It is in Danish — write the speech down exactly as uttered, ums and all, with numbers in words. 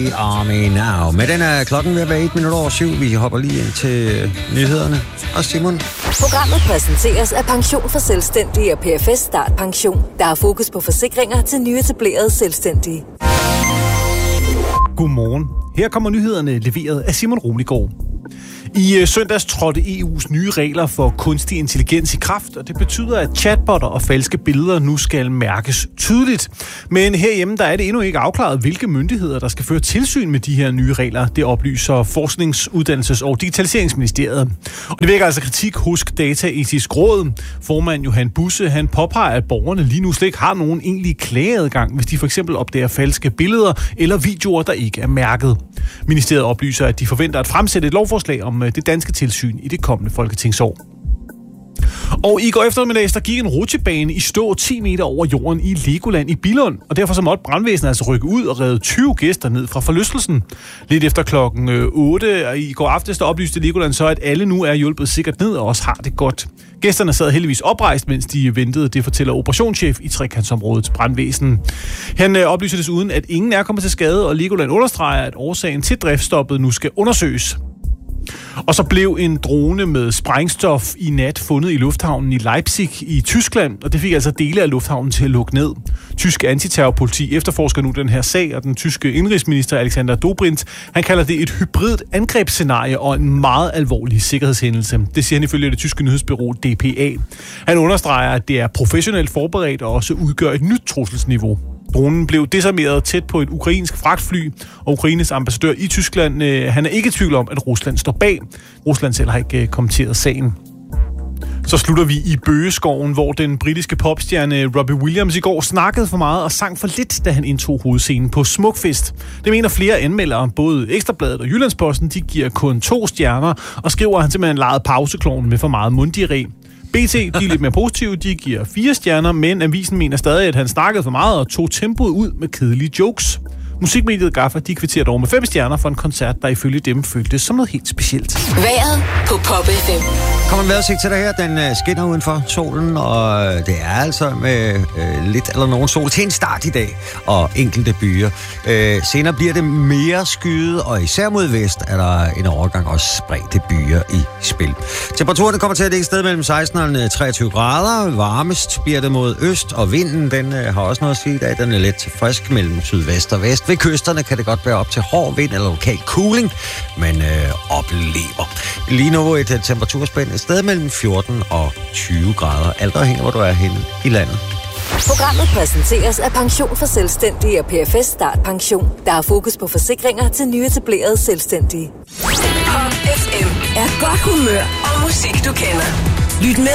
Army Now. Med den er klokken ved at være et minut over syv. Vi hopper lige ind til nyhederne. Og Simon. Programmet præsenteres af Pension for Selvstændige og P F S Start Pension. Der er fokus på forsikringer til nyetablerede selvstændige. Godmorgen. Her kommer nyhederne leveret af Simon Roligård. I søndags trådte E U's nye regler for kunstig intelligens i kraft, og det betyder, at chatbotter og falske billeder nu skal mærkes tydeligt. Men herhjemme der er det endnu ikke afklaret, hvilke myndigheder, der skal føre tilsyn med de her nye regler. Det oplyser Forsknings-, Uddannelses- og Digitaliseringsministeriet. Og det vækker altså kritik hos Dataetisk Råd. Formand Johan Busse, han påpeger, at borgerne lige nu slet ikke har nogen egentlig klageadgang, hvis de for eksempel opdager falske billeder eller videoer, der ikke er mærket. Ministeriet oplyser, at de forventer at fremsætte et lovforslag om det danske tilsyn i det kommende folketingsår. Og i går eftermiddags, der gik en rutsjebane i stå ti meter over jorden i Legoland i Billund, og derfor så måtte brandvæsenet altså rykke ud og redde tyve gæster ned fra forlystelsen. Lidt efter klokken otte i går aftes, der oplyste Legoland så, at alle nu er hjulpet sikkert ned og også har det godt. Gæsterne sad heldigvis oprejst, mens de ventede, det fortæller operationschef i trekantsområdets brandvæsen. Han oplyser desuden, at ingen er kommet til skade, og Legoland understreger, at årsagen til driftstoppet nu skal undersøges. Og så blev en drone med sprængstof i nat fundet i lufthavnen i Leipzig i Tyskland, og det fik altså dele af lufthavnen til at lukke ned. Tysk antiterrorpoliti efterforsker nu den her sag, og den tyske indrigsminister Alexander Dobrindt, han kalder det et hybridt angrebsscenarie og en meget alvorlig sikkerhedshændelse. Det siger han ifølge det tyske nyhedsbureau D P A. Han understreger, at det er professionelt forberedt og også udgør et nyt trusselsniveau. Dronen blev desarmeret tæt på et ukrainsk fragtfly, og Ukraines ambassadør i Tyskland, øh, han er ikke i tvivl om, at Rusland står bag. Rusland selv har ikke øh, kommenteret sagen. Så slutter vi i Bøgeskoven, hvor den britiske popstjerne Robbie Williams i går snakkede for meget og sang for lidt, da han indtog hovedscenen på Smukfest. Det mener flere anmeldere, både Ekstrabladet og Jyllandsposten, de giver kun to stjerner, og skriver, at han simpelthen legede pauseklovnen med for meget munddiarré. B T, de er lidt mere positive, de giver fire stjerner, men avisen mener stadig, at han snakkede for meget og tog tempoet ud med kedelige jokes. Musikmediet Gaffa, de kvitterer dog med fem stjerner for en koncert, der ifølge dem føltes som noget helt specielt. Vejret på Pop F M. Kommer en vejrudsigt til dig her. Den skinner udenfor solen, og det er altså med øh, lidt eller nogen sol til en start i dag, og enkelte byer. Øh, senere bliver det mere skyet, og især mod vest er der en overgang også spredte byer i spil. Temperaturen kommer til at ligge sted mellem seksten og treogtyve grader. Varmest bliver det mod øst, og vinden den øh, har også noget at sige i dag. Den er let til frisk mellem sydvest og vest. Ved kysterne kan det godt være op til hård vind eller lokal cooling, men øh, oplever. Lige nu et temperaturspænd et sted mellem fjorten og tyve grader. Alt afhænger, hvor du er henne i landet. Programmet præsenteres af Pension for Selvstændige og P F S Start Pension. Der er fokus på forsikringer til nyetablerede selvstændige. Pop F M er godt humør og musik, du kender. Lyt med